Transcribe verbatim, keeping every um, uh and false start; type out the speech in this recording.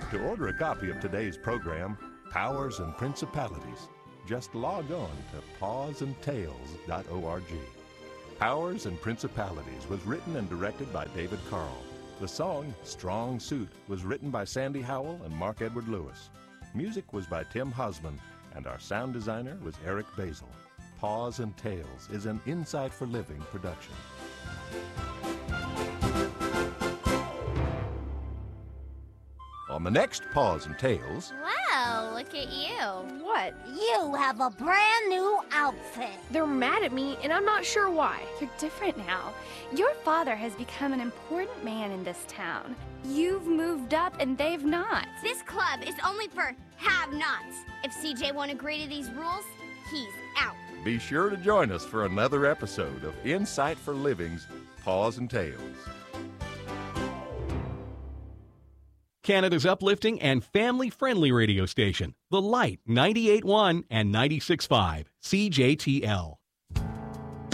To order a copy of today's program, Powers and Principalities, just log on to paws and tales dot org. Powers and Principalities was written and directed by David Carl. The song, Strong Suit, was written by Sandy Howell and Mark Edward Lewis. Music was by Tim Husman, and our sound designer was Eric Basil. Paws and Tales is an Insight for Living production. On the next Paws and Tales... Wow, look at you. What? You have a brand new outfit. They're mad at me, and I'm not sure why. You're different now. Your father has become an important man in this town. You've moved up, and they've not. This club is only for have-nots. If C J won't agree to these rules, he's out. Be sure to join us for another episode of Insight for Living's Paws and Tales. Canada's uplifting and family-friendly radio station, The Light ninety-eight point one and ninety-six point five, C J T L.